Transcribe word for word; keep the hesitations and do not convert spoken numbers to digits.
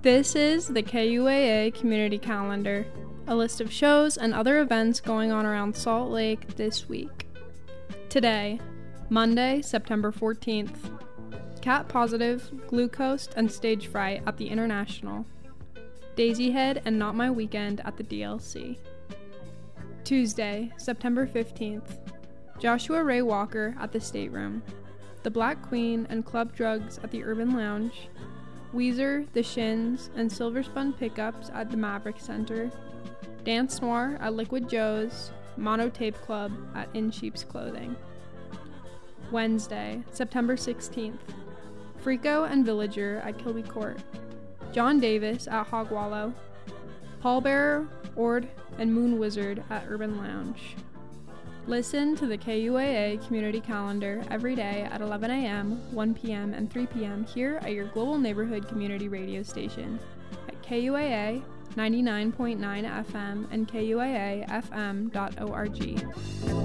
This is the K U A A Community Calendar, a list of shows and other events going on around Salt Lake this week. Today, Monday, September fourteenth, Cat Positive, Glucose, and Stage Fright at the International. Daisy Head and Not My Weekend at the D L C. Tuesday, September fifteenth, Joshua Ray Walker at the Stateroom. The Black Queen and Club Drugs at the Urban Lounge. Weezer, The Shins, and Silver Spun Pickups at the Maverick Center. Dance Noir at Liquid Joe's. Mono Tape Club at In Sheep's Clothing. Wednesday, September sixteenth, Freako and Villager at Kilby Court. John Davis at Hog Wallow. Pallbearer, Ord, and Moon Wizard at Urban Lounge. Listen to the K U A A Community Calendar every day at eleven a.m., one p.m., and three p.m. here at your Global Neighborhood Community Radio station at K U A A ninety-nine point nine F M and K U A A F M dot org.